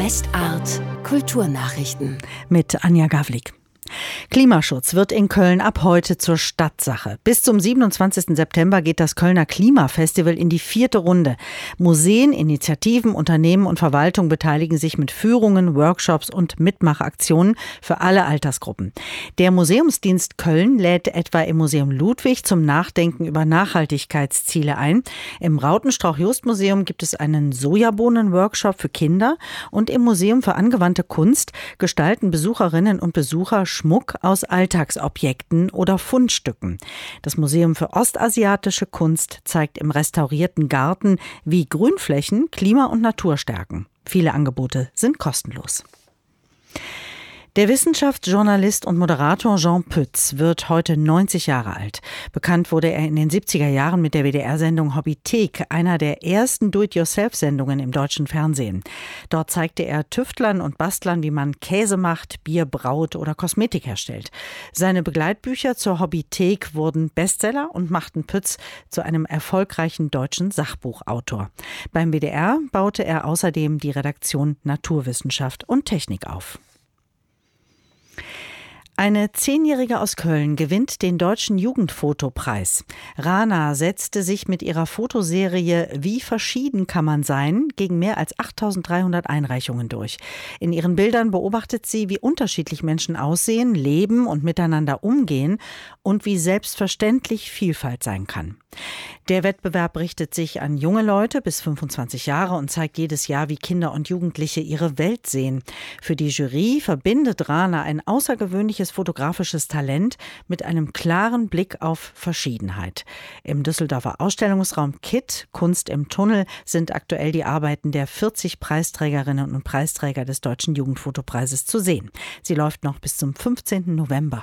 Westart Kulturnachrichten mit Anja Gawlik. Klimaschutz wird in Köln ab heute zur Stadtsache. Bis zum 27. September geht das Kölner Klimafestival in die 4. Runde. Museen, Initiativen, Unternehmen und Verwaltung beteiligen sich mit Führungen, Workshops und Mitmachaktionen für alle Altersgruppen. Der Museumsdienst Köln lädt etwa im Museum Ludwig zum Nachdenken über Nachhaltigkeitsziele ein. Im Rautenstrauch-Jost-Museum gibt es einen Sojabohnen-Workshop für Kinder und im Museum für angewandte Kunst gestalten Besucherinnen und Besucher Schmuck aus Alltagsobjekten oder Fundstücken. Das Museum für ostasiatische Kunst zeigt im restaurierten Garten, wie Grünflächen Klima und Natur stärken. Viele Angebote sind kostenlos. Der Wissenschaftsjournalist und Moderator Jean Pütz wird heute 90 Jahre alt. Bekannt wurde er in den 70er Jahren mit der WDR-Sendung Hobbythek, einer der ersten Do-it-yourself-Sendungen im deutschen Fernsehen. Dort zeigte er Tüftlern und Bastlern, wie man Käse macht, Bier braut oder Kosmetik herstellt. Seine Begleitbücher zur Hobbythek wurden Bestseller und machten Pütz zu einem erfolgreichen deutschen Sachbuchautor. Beim WDR baute er außerdem die Redaktion Naturwissenschaft und Technik auf. Eine 10-Jährige aus Köln gewinnt den Deutschen Jugendfotopreis. Rana setzte sich mit ihrer Fotoserie Wie verschieden kann man sein gegen mehr als 8.300 Einreichungen durch. In ihren Bildern beobachtet sie, wie unterschiedlich Menschen aussehen, leben und miteinander umgehen und wie selbstverständlich Vielfalt sein kann. Der Wettbewerb richtet sich an junge Leute bis 25 Jahre und zeigt jedes Jahr, wie Kinder und Jugendliche ihre Welt sehen. Für die Jury verbindet Rana ein außergewöhnliches fotografisches Talent mit einem klaren Blick auf Verschiedenheit. Im Düsseldorfer Ausstellungsraum KIT, Kunst im Tunnel, sind aktuell die Arbeiten der 40 Preisträgerinnen und Preisträger des Deutschen Jugendfotopreises zu sehen. Sie läuft noch bis zum 15. November.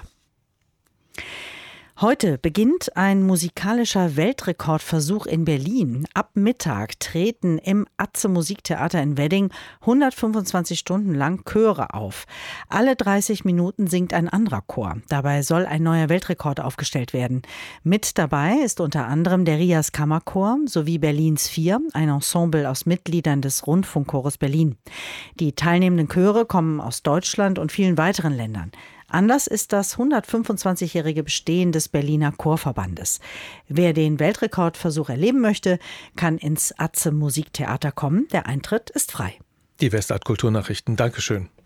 Heute beginnt ein musikalischer Weltrekordversuch in Berlin. Ab Mittag treten im Atze Musiktheater in Wedding 125 Stunden lang Chöre auf. Alle 30 Minuten singt ein anderer Chor. Dabei soll ein neuer Weltrekord aufgestellt werden. Mit dabei ist unter anderem der Rias Kammerchor sowie Berlins 4, ein Ensemble aus Mitgliedern des Rundfunkchores Berlin. Die teilnehmenden Chöre kommen aus Deutschland und vielen weiteren Ländern. Anlass ist das 125-jährige Bestehen des Berliner Chorverbandes. Wer den Weltrekordversuch erleben möchte, kann ins Atze Musiktheater kommen. Der Eintritt ist frei. Die Westart Kulturnachrichten. Dankeschön.